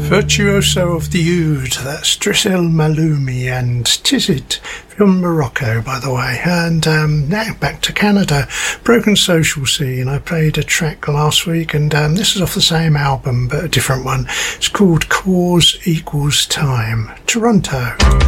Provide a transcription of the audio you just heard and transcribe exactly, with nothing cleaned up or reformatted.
Virtuoso of the Oud, that's Drissel Maloumi, and Tizit from Morocco, by the way. And um, now back to Canada, Broken Social Scene. I played a track last week, and um, this is off the same album, but a different one. It's called Cause Equals Time. Toronto.